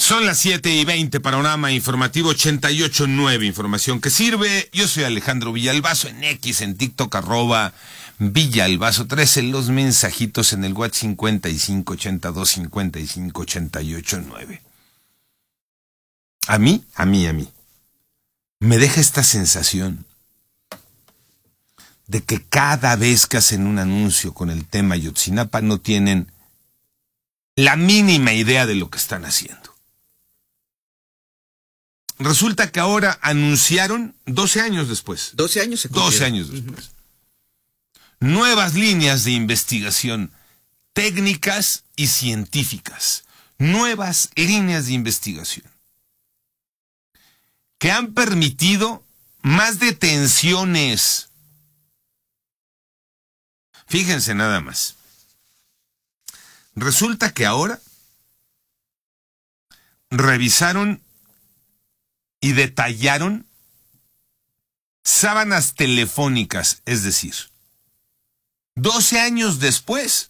Son las 7:20, Panorama Informativo 88.9, información que sirve. Yo soy Alejandro Villalbazo, en X, en TikTok, @Villalbazo13, los mensajitos en el WhatsApp 5582558889. A mí, me deja esta sensación de que cada vez que hacen un anuncio con el tema Ayotzinapa no tienen la mínima idea de lo que están haciendo. Resulta que ahora anunciaron 12 años después. 12 años se cumplieron. 12 años después. Nuevas líneas de investigación técnicas y científicas. Nuevas líneas de investigación que han permitido más detenciones. Fíjense nada más. Resulta que ahora revisaron y detallaron sábanas telefónicas, es decir, 12 años después,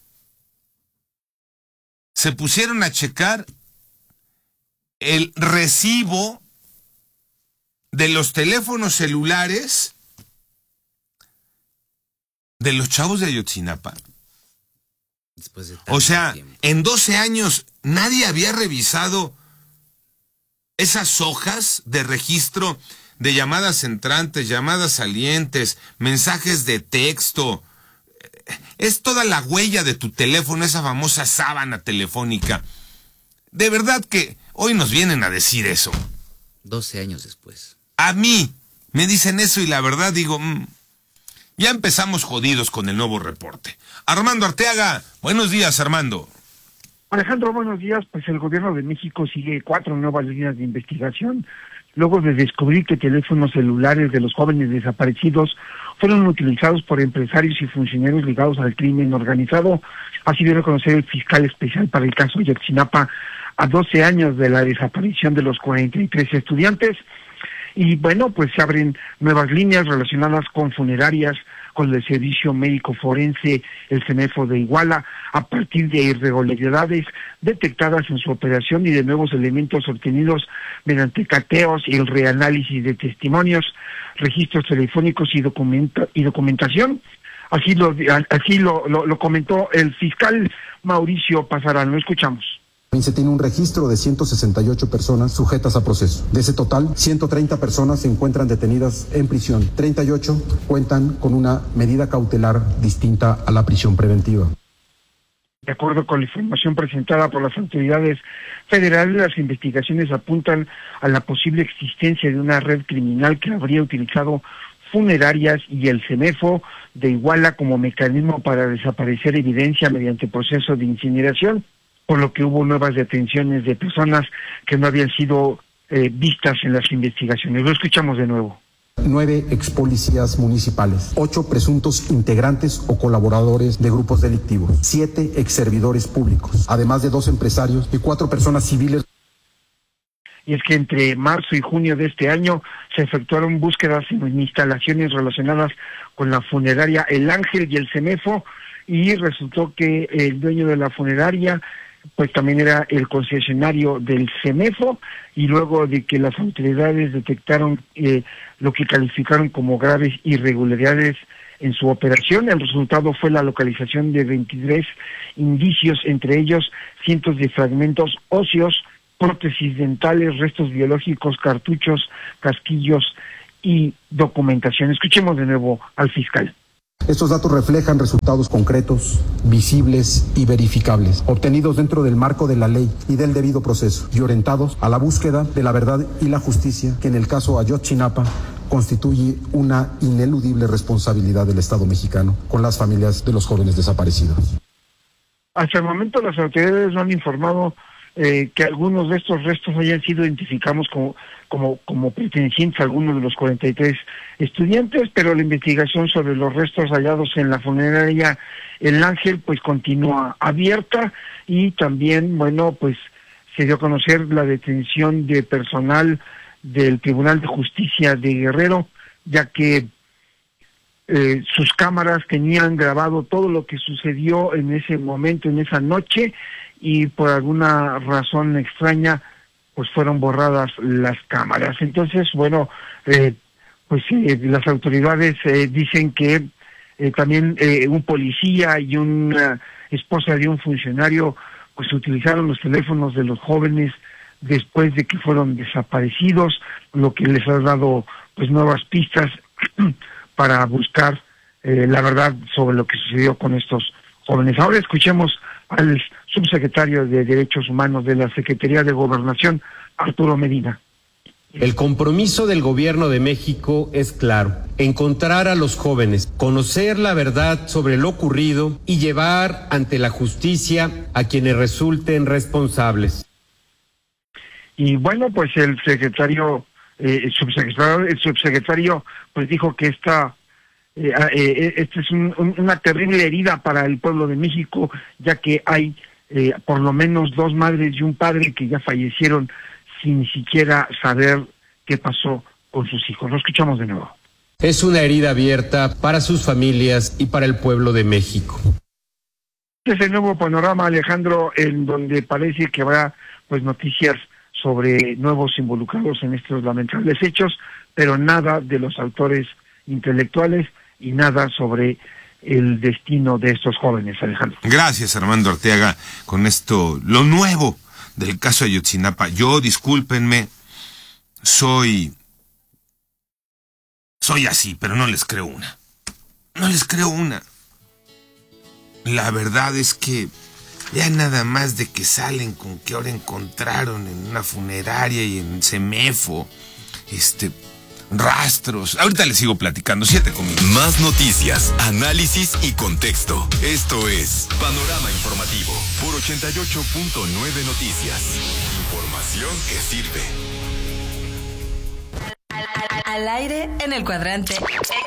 se pusieron a checar el recibo de los teléfonos celulares de los chavos de Ayotzinapa. O sea, en 12 años nadie había revisado esas hojas de registro de llamadas entrantes, llamadas salientes, mensajes de texto. Es toda la huella de tu teléfono, esa famosa sábana telefónica. De verdad que hoy nos vienen a decir eso. 12 años después. A mí me dicen eso y la verdad digo, ya empezamos jodidos con el nuevo reporte. Armando Arteaga, buenos días, Armando. Alejandro, buenos días. Pues el gobierno de México sigue 4 nuevas líneas de investigación, luego de descubrir que teléfonos celulares de los jóvenes desaparecidos fueron utilizados por empresarios y funcionarios ligados al crimen organizado. Así dio a conocer el fiscal especial para el caso Ayotzinapa a 12 años de la desaparición de los 43 estudiantes. Y bueno, pues se abren nuevas líneas relacionadas con funerarias, con el Servicio Médico Forense, el CEMEFO de Iguala, a partir de irregularidades detectadas en su operación y de nuevos elementos obtenidos mediante cateos y el reanálisis de testimonios, registros telefónicos y documentación. Así lo comentó el fiscal Mauricio Pasarán. Lo escuchamos. Se tiene un registro de 168 personas sujetas a proceso. De ese total, 130 personas se encuentran detenidas en prisión. 38 cuentan con una medida cautelar distinta a la prisión preventiva. De acuerdo con la información presentada por las autoridades federales, las investigaciones apuntan a la posible existencia de una red criminal que habría utilizado funerarias y el CEMEFO de Iguala como mecanismo para desaparecer evidencia mediante proceso de incineración, por lo que hubo nuevas detenciones de personas que no habían sido vistas en las investigaciones. Lo escuchamos de nuevo. 9 expolicías municipales, 8 presuntos integrantes o colaboradores de grupos delictivos, 7 exservidores públicos, además de 2 empresarios y 4 personas civiles. Y es que entre marzo y junio de este año se efectuaron búsquedas en instalaciones relacionadas con la funeraria El Ángel y el CEMEFO, y resultó que el dueño de la funeraria pues también era el concesionario del CEMEFO, y luego de que las autoridades detectaron lo que calificaron como graves irregularidades en su operación, el resultado fue la localización de 23 indicios, entre ellos cientos de fragmentos óseos, prótesis dentales, restos biológicos, cartuchos, casquillos y documentación. Escuchemos de nuevo al fiscal. Estos datos reflejan resultados concretos, visibles y verificables, obtenidos dentro del marco de la ley y del debido proceso, y orientados a la búsqueda de la verdad y la justicia, que en el caso Ayotzinapa constituye una ineludible responsabilidad del Estado mexicano con las familias de los jóvenes desaparecidos. Hasta el momento las autoridades no han informado que algunos de estos restos hayan sido identificados como pertenecientes a algunos de los 43 estudiantes, pero la investigación sobre los restos hallados en la funeraria El Ángel pues continúa abierta, y también, bueno, pues se dio a conocer la detención de personal del Tribunal de Justicia de Guerrero, ya que sus cámaras tenían grabado todo lo que sucedió en ese momento, en esa noche, y por alguna razón extraña pues fueron borradas las cámaras. Entonces, bueno, las autoridades dicen que también un policía y una esposa de un funcionario pues utilizaron los teléfonos de los jóvenes después de que fueron desaparecidos, lo que les ha dado pues nuevas pistas para buscar la verdad sobre lo que sucedió con estos jóvenes. Ahora escuchemos al subsecretario de Derechos Humanos de la Secretaría de Gobernación, Arturo Medina. El compromiso del Gobierno de México es claro: encontrar a los jóvenes, conocer la verdad sobre lo ocurrido y llevar ante la justicia a quienes resulten responsables. Y bueno, pues el subsecretario pues dijo que esta es una terrible herida para el pueblo de México, ya que hay por lo menos 2 madres y un padre que ya fallecieron sin siquiera saber qué pasó con sus hijos. Lo escuchamos de nuevo. Es una herida abierta para sus familias y para el pueblo de México. Es el nuevo panorama, Alejandro, en donde parece que habrá pues noticias sobre nuevos involucrados en estos lamentables hechos, pero nada de los autores intelectuales y nada sobre el destino de estos jóvenes, Alejandro. Gracias, Armando Arteaga, con esto, lo nuevo del caso Ayotzinapa. Yo, discúlpenme, soy así, pero no les creo una. No les creo una. La verdad es que ya nada más de que salen con que ahora encontraron en una funeraria y en Semefo, rastros. Ahorita les sigo platicando, 7 conmigo. Más noticias, análisis y contexto. Esto es Panorama Informativo por 88.9 Noticias. Información que sirve. Al aire en el cuadrante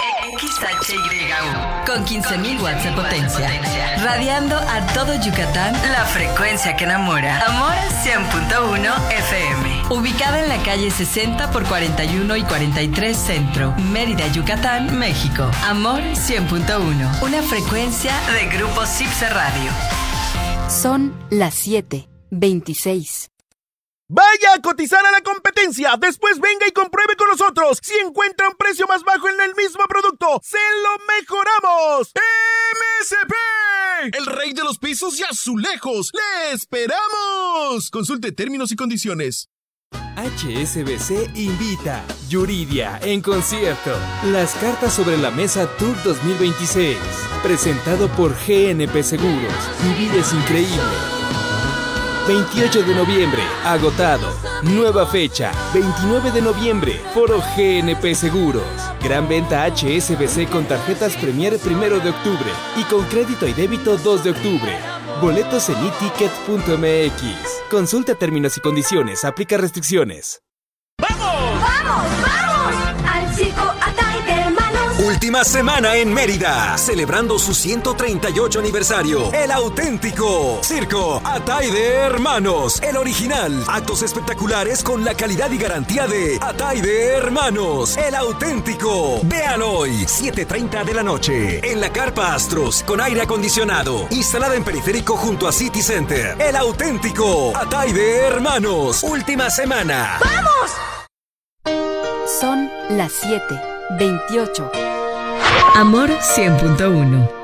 XHYU con 15.000 watts de potencia, radiando a todo Yucatán, la frecuencia que enamora. Amor 100.1 FM, ubicada en la calle 60 por 41 y 43 Centro, Mérida, Yucatán, México. Amor 100.1, una frecuencia de Grupo Cipse Radio. Son las 7:26. Vaya a cotizar a la competencia, después venga y compruebe con nosotros. Si encuentra un precio más bajo en el mismo producto, ¡se lo mejoramos! MSP, el rey de los pisos y azulejos. ¡Le esperamos! Consulte términos y condiciones. HSBC invita Yuridia en concierto. Las cartas sobre la mesa Tour 2026, presentado por GNP Seguros. Vivir es increíble. 28 de noviembre, agotado. Nueva fecha, 29 de noviembre, Foro GNP Seguros. Gran venta HSBC con tarjetas Premier 1 de octubre y con crédito y débito 2 de octubre. Boletos en eticket.mx. Consulta términos y condiciones, aplica restricciones. ¡Vamos! ¡Vamos, vamos! Al circo Atay de Hermanos. Última semana en Mérida, celebrando su 138 aniversario. El auténtico Circo Atay de Hermanos, el original. Actos espectaculares con la calidad y garantía de Atay de Hermanos, el auténtico. Vean hoy, 7:30 de la noche, en la Carpa Astros, con aire acondicionado, instalada en periférico junto a City Center. El auténtico Atay de Hermanos, última semana. ¡Vamos! Son las 7:28. Amor 100.1,